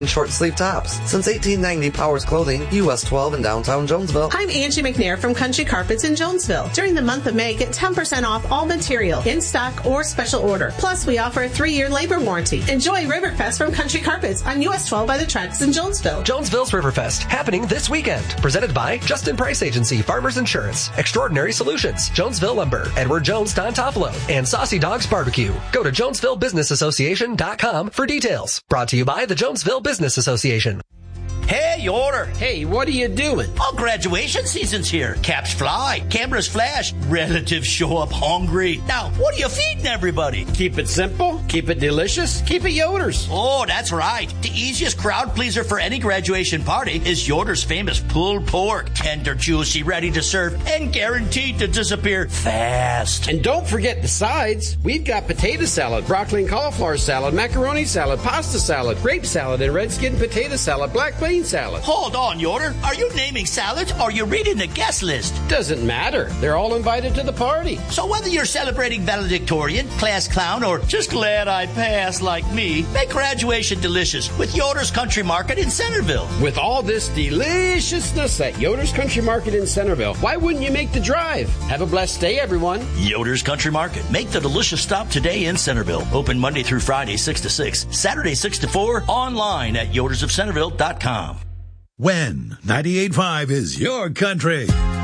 short sleeve tops. Since 1890, Powers Clothing, US 12 in downtown Jonesville. I'm Angie McNair from Country Carpets in Jonesville. During the month of May, get 10% off all material, in stock or special order. Plus, we offer a 3-year labor warranty. Enjoy Riverfest from Country Carpets on US 12 by the tracks in Jonesville. Jonesville's Riverfest, happening this weekend. Presented by Justin Price Agency, Farmers Insurance, Extraordinary Solutions, Jonesville Lumber, Edward Jones Don Topolo, and Saucy Dogs Barbecue. Go to JonesvilleBusinessAssociation.com for details. Brought to you by the Jonesville Business Association. Hey, Yoder. Hey, what are you doing? Oh, graduation season's here. Caps fly, cameras flash, relatives show up hungry. Now, what are you feeding everybody? Keep it simple, keep it delicious, keep it Yoder's. Oh, that's right. The easiest crowd pleaser for any graduation party is Yoder's famous pulled pork. Tender, juicy, ready to serve, and guaranteed to disappear fast. And don't forget the sides. We've got potato salad, broccoli and cauliflower salad, macaroni salad, pasta salad, grape salad, and red skin potato salad, black bean salad. Hold on, Yoder. Are you naming salads or are you reading the guest list? Doesn't matter. They're all invited to the party. So whether you're celebrating valedictorian, class clown, or just glad I passed like me, make graduation delicious with Yoder's Country Market in Centerville. With all this deliciousness at Yoder's Country Market in Centerville, why wouldn't you make the drive? Have a blessed day, everyone. Yoder's Country Market. Make the delicious stop today in Centerville. Open Monday through Friday, 6 to 6. Saturday, 6 to 4. Online at yodersofcenterville.com. When 98.5 is your country.